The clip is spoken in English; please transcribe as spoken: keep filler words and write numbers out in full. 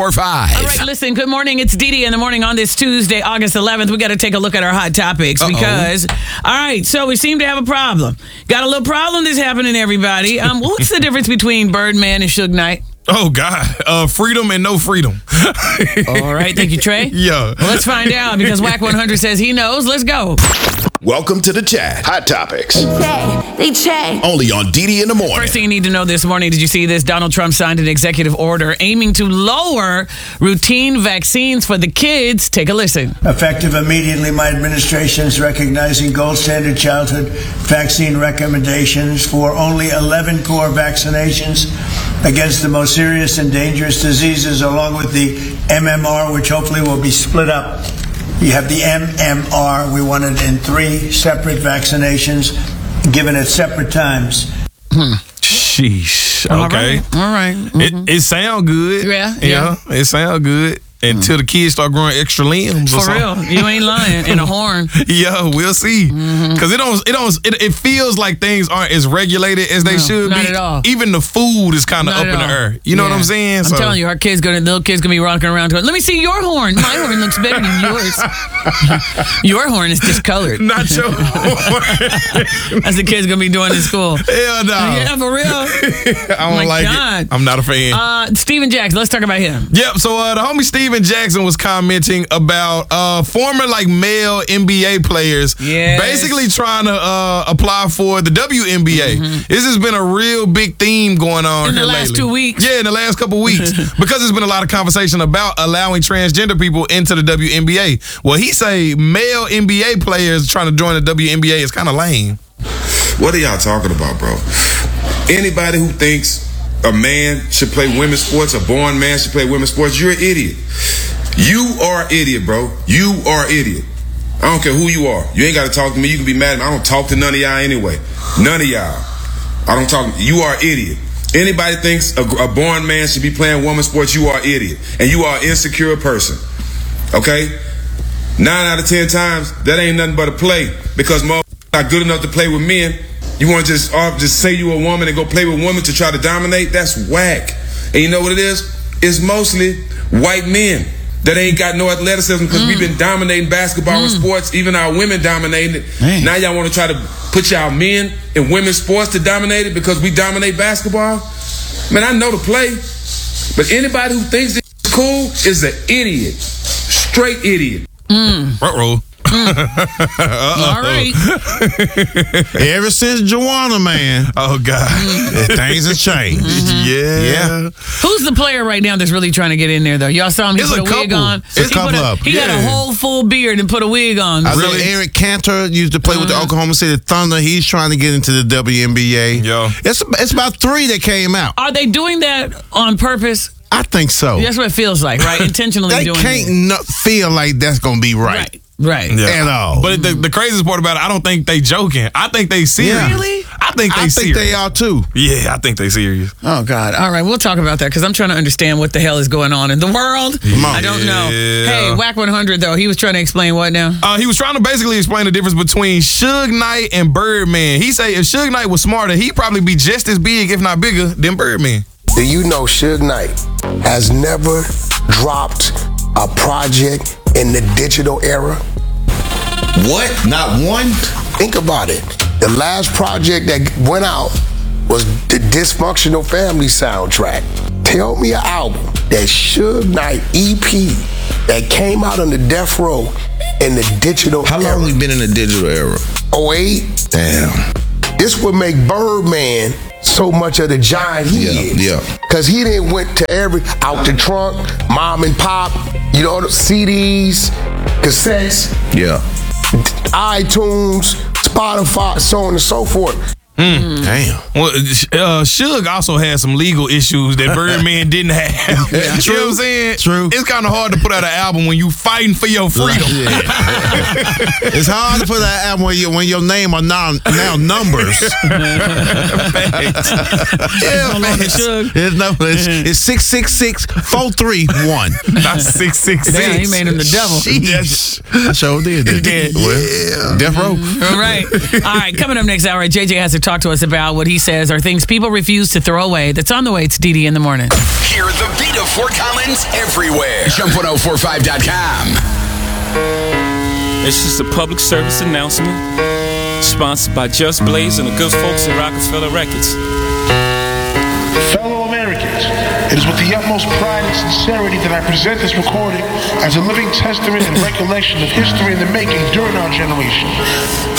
Or five. All right, listen, good morning. It's Dee Dee in the morning on this Tuesday, August eleventh. We got to take a look at our hot topics Uh-oh. because, all right, so we seem to have a problem. Got a little problem that's happening, everybody. Um, what's the difference between Birdman and Suge Knight? Oh, God. Uh, freedom and no freedom. All right, thank you, Trey. Yeah. Well, let's find out because W A C one hundred says he knows. Let's go. Welcome to the chat. Hot Topics. They chat. They chat. Only on Dee Dee in the morning. First thing you need to know this morning, did you see this? Donald Trump signed an executive order aiming to lower routine vaccines for the kids. Take a listen. Effective immediately, my administration is recognizing gold standard childhood vaccine recommendations for only eleven core vaccinations against the most serious and dangerous diseases, along with the M M R, which hopefully will be split up. You have the M M R. We want it in three separate vaccinations, given at separate times. Hmm. Sheesh. Okay. All right. All right. Mm-hmm. It, it sound good. Yeah, Yeah. yeah. It sound good. Until the kids start growing extra limbs. or For real, something. you ain't lying. And a horn. Yeah, we'll see. Because it don't, it don't, it, it feels like things aren't as regulated as they No, should not be. at all. Even the food is kind of Not up at in the all. air. You know Yeah. what I'm saying? I'm So- telling you, our kids gonna, little kids gonna be rocking around going, let me see your horn. My horn looks better than yours. Your horn is discolored. Not your horn. As the kids gonna be doing in school. Hell no. Yeah, for real. I don't my like God. it. I'm not a fan. Uh, Steven Jackson, let's talk about him. Yep. So uh, the homie Steven Jackson was commenting about uh, former like male N B A players, Yes. basically trying to uh, apply for the W N B A. Mm-hmm. This has been a real big theme going on In the here last lately. two weeks. Yeah, in the last couple weeks, because there's been a lot of conversation about allowing transgender people into the W N B A. Well, he say male N B A players trying to join the W N B A is kind of lame. What are y'all talking about, bro? Anybody who thinks a man should play women's sports, a born man should play women's sports, you're an idiot. You are an idiot, bro. You are an idiot. I don't care who you are. You ain't got to talk to me. You can be mad at me. I don't talk to none of y'all anyway. None of y'all. I don't talk. You are an idiot. Anybody thinks a, a born man should be playing women's sports, you are an idiot. And you are an insecure person. Okay? Nine out of ten times, that ain't nothing but a play. Because motherfuckers not good enough to play with men. You want to just uh, just say you a woman and go play with women to try to dominate? That's whack. And you know what it is? It's mostly white men that ain't got no athleticism because mm. we've been dominating basketball mm. and sports. Even our women dominating it. Man. Now y'all want to try to put y'all men in women's sports to dominate it because we dominate basketball? Man, I know the play. But anybody who thinks this is cool is an idiot. Straight idiot. Mm. Uh-oh. All right. Ever since Joanna, man. Oh, God. Things have changed. Mm-hmm. Yeah. Yeah. Who's the player right now that's really trying to get in there, though? Y'all saw him. He It's put a a, wig couple. on. It's a he couple put a, of- He got a yeah. whole full beard and put a wig on. I Really? know Eric Cantor used to play with the Oklahoma City Thunder. He's trying to get into the W N B A. Yeah. It's, it's about three that came out. Are they doing that on purpose? I think so. That's what it feels like, right? Intentionally They doing can't it. not feel like that's going to be right. Right. Right. Yeah. At all. But the, the craziest part about it, I don't think they joking. I think they serious. Yeah. Really? I think they I serious. think they are too. Yeah, I think they serious. Oh, God. All right. We'll talk about that because I'm trying to understand what the hell is going on in the world. on. I don't know. Yeah. Hey, W A C one hundred, though, he was trying to explain what now? Uh, he was trying to basically explain the difference between Suge Knight and Birdman. He say if Suge Knight was smarter, he'd probably be just as big, if not bigger, than Birdman. Do you know Suge Knight has never dropped a project in the digital era? What? Not one? Think about it. The last project that went out was the Dysfunctional Family soundtrack. Tell me an album that Suge Knight E P that came out on the Death Row in the digital How era. long we been in the digital era? oh eight Damn. This would make Birdman so much of the giant he Yeah, is. yeah. Cause he didn't went to every out the trunk, mom and pop, you know, C Ds, cassettes, Yeah. iTunes, Spotify, so on and so forth. Mm. Damn. Well, uh, Suge also had some legal issues that Birdman didn't have. Yeah, you true. know what I'm saying? True. It's kind of hard to put out an album when you fighting for your freedom. It's hard to put that album when, you, when your name are now, now numbers. Yeah, man. Suge. It's, no, it's, it's six six six four three one. Not six six six. Damn, he made him the devil. Sheesh. I sure did. He did. Well, Death Row. All right. All right. Coming up next hour, J J has to talk talk to us about what he says are things people refuse to throw away. That's on the way to D D in the morning. Hear the beat of Fort Collins everywhere. Jump ten forty-five dot com. It's just a public service announcement sponsored by Just Blaze and the good folks at Rockefeller Records. Fellow Americans, it is with the utmost pride and sincerity that I present this recording as a living testament and recollection of history in the making during our generation.